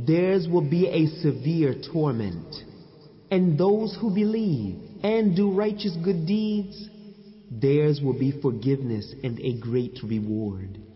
theirs will be a severe torment. And those who believe and do righteous good deeds, theirs will be forgiveness and a great reward.